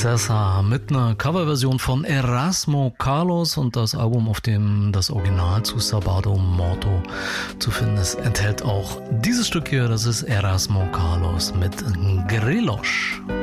César mit einer Coverversion von Erasmo Carlos, und das Album, auf dem das Original zu Sábado Morto zu finden ist, enthält auch dieses Stück hier. Das ist Erasmo Carlos mit Grilos.